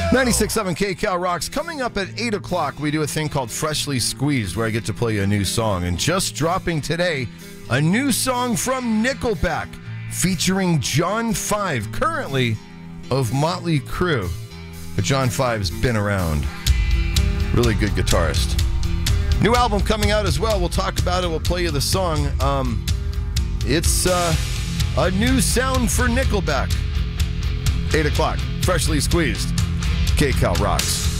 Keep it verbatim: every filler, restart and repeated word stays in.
ninety-six point seven K Cal Rocks. Coming up at eight o'clock, we do a thing called Freshly Squeezed, where I get to play you a new song. And just dropping today, a new song from Nickelback featuring John Five, currently of Motley Crue. But John Five's been around. Really good guitarist. New album coming out as well. We'll talk about it. We'll play you the song. Um, it's uh, a new sound for Nickelback. eight o'clock, Freshly Squeezed. K Cal Rocks.